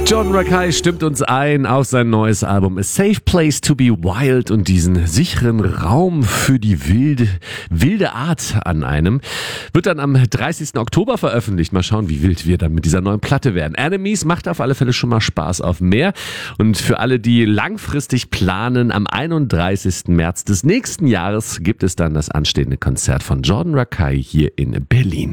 Jordan Rakei stimmt uns ein auf sein neues Album A Safe Place to be Wild und diesen sicheren Raum für die wilde Art an einem. Wird dann am 30. Oktober veröffentlicht. Mal schauen, wie wild wir dann mit dieser neuen Platte werden. Enemies macht auf alle Fälle schon mal Spaß auf mehr. Und für alle, die langfristig planen, am 31. März des nächsten Jahres gibt es dann das anstehende Konzert von Jordan Rakei hier in Berlin.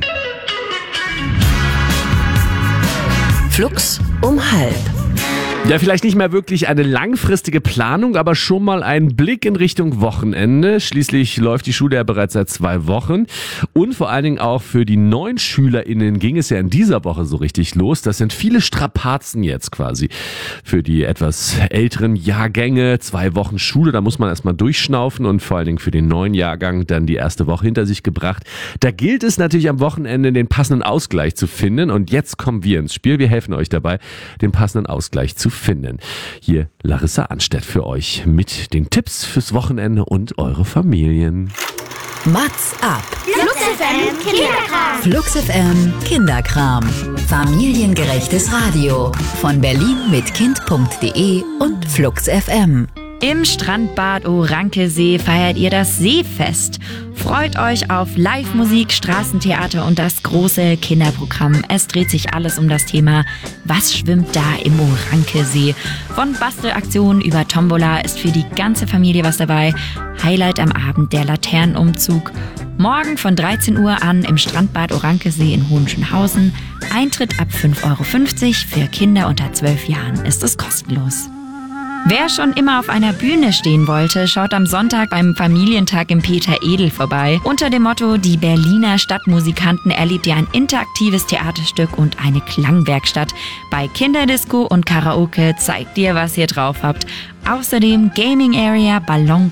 Flux um 12:30. Ja, vielleicht nicht mehr wirklich eine langfristige Planung, aber schon mal ein Blick in Richtung Wochenende. Schließlich läuft die Schule ja bereits seit 2 Wochen. Und vor allen Dingen auch für die neuen SchülerInnen ging es ja in dieser Woche so richtig los. Das sind viele Strapazen jetzt quasi für die etwas älteren Jahrgänge. 2 Wochen Schule, da muss man erstmal durchschnaufen und vor allen Dingen für den neuen Jahrgang dann die erste Woche hinter sich gebracht. Da gilt es natürlich am Wochenende den passenden Ausgleich zu finden. Und jetzt kommen wir ins Spiel. Wir helfen euch dabei, den passenden Ausgleich zu finden. Hier Larissa Anstedt für euch mit den Tipps fürs Wochenende und eure Familien. Mats ab. Flux FM Kinderkram. Flux FM Kinderkram. Familiengerechtes Radio. Von Berlin mit Kind.de und Flux FM. Im Strandbad Orankesee feiert ihr das Seefest. Freut euch auf Live-Musik, Straßentheater und das große Kinderprogramm. Es dreht sich alles um das Thema, was schwimmt da im Orankesee? Von Bastelaktionen über Tombola ist für die ganze Familie was dabei. Highlight am Abend der Laternenumzug. Morgen von 13 Uhr an im Strandbad Orankesee in Hohenschönhausen. Eintritt ab 5,50 €. Für Kinder unter 12 Jahren ist es kostenlos. Wer schon immer auf einer Bühne stehen wollte, schaut am Sonntag beim Familientag im Peter Edel vorbei. Unter dem Motto Die Berliner Stadtmusikanten erlebt ihr ein interaktives Theaterstück und eine Klangwerkstatt. Bei Kinderdisco und Karaoke zeigt ihr, was ihr drauf habt. Außerdem Gaming Area, Ballon